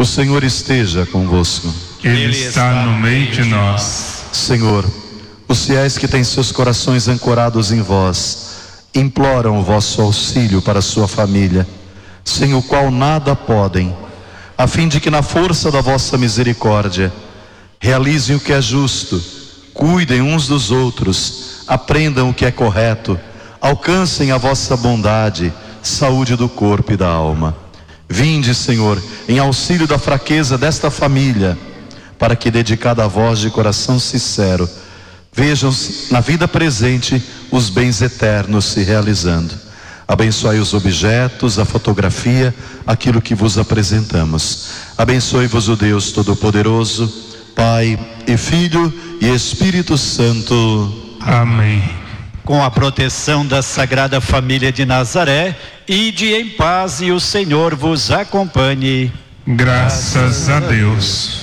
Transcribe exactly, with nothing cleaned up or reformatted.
O Senhor esteja convosco. Ele está no meio de nós. Senhor, os fiéis que têm seus corações ancorados em vós, imploram o vosso auxílio para a sua família, sem o qual nada podem, a fim de que na força da vossa misericórdia, realizem o que é justo, cuidem uns dos outros, aprendam o que é correto, alcancem a vossa bondade, saúde do corpo e da alma. Vinde, Senhor, em auxílio da fraqueza desta família, para que, dedicada a vós de coração sincero, vejam na vida presente os bens eternos se realizando. Abençoai os objetos, a fotografia, aquilo que vos apresentamos. Abençoe-vos o Deus Todo-Poderoso, Pai e Filho e Espírito Santo. Amém. Com a proteção da Sagrada Família de Nazaré, ide em paz e o Senhor vos acompanhe. Graças a Deus.